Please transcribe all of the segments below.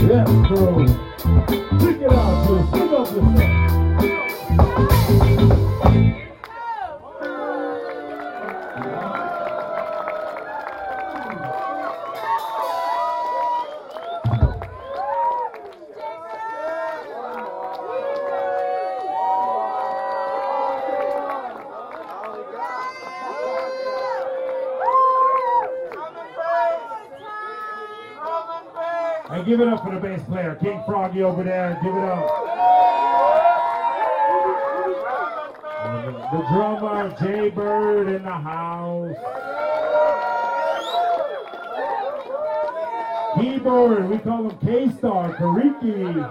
Yes, bro. Check it out, dude. Stick up yourself. Hey, give it up for the bass player, King Froggy over there. Give it up. The drummer, Jay Bird in the house. Keyboard, we call him K-Star, Kariki.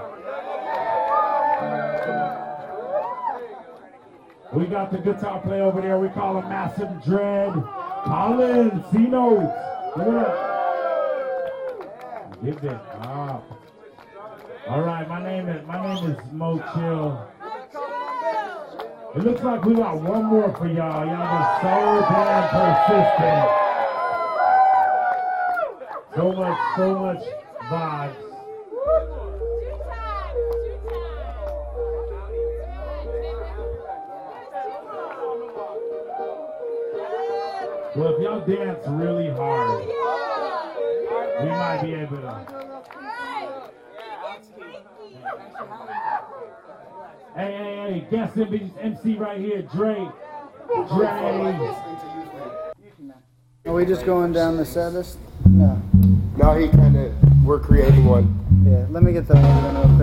We got the guitar player over there, we call him Massive Dread. Colin, C-Notes. Give it up. Give it up. All right, my name is Mo Chill. It looks like we got one more for y'all. Y'all just so damn persistent. So much vibes. Well, if y'all dance really hard, we might be able to. Hey, guest MC right here, Dre. Are we just going down the set list? No. No, we're creating one. Yeah, let me get the one real quick.